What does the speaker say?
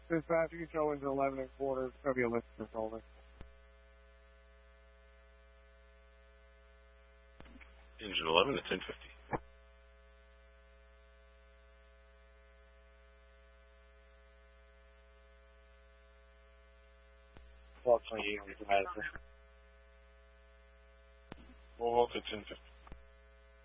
Dispatcher control into 11 and quarter. It's going to be a list controller. Engine 11 at 1050. Well, 28 on the Madison. Well, at 1050.